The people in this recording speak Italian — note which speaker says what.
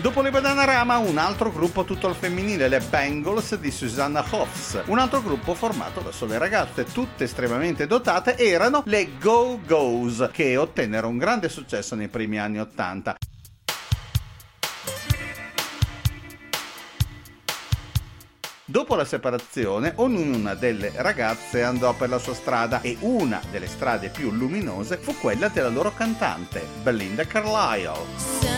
Speaker 1: Dopo le Bananarama, un altro gruppo tutto al femminile, le Bangles di Susanna Hoffs. Un altro gruppo formato da sole ragazze, tutte estremamente dotate, erano le Go-Go's, che ottennero un grande successo nei primi anni '80. Dopo la separazione, ognuna delle ragazze andò per la sua strada e una delle strade più luminose fu quella della loro cantante, Belinda Carlisle.